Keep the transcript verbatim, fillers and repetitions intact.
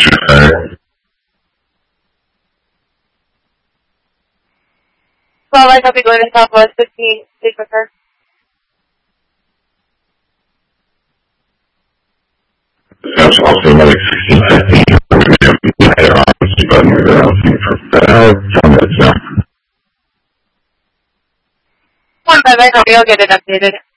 Sure. Well, I hope you go to Southwest fifteen. Speak with her. That's also like sixteen fifteen. Later on, but we're looking for that from the jump. One by my hope you'll get it updated.